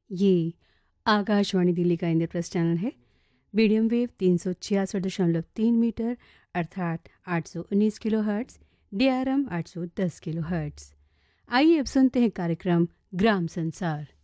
ये आकाशवाणी दिल्ली का इंद्रप्रस्थ चैनल है। मीडियम वेव 366.3 मीटर अर्थात 819 kilo hertz, DRM 810 kilo hertz. आइए अब सुनते हैं कार्यक्रम ग्राम संसार।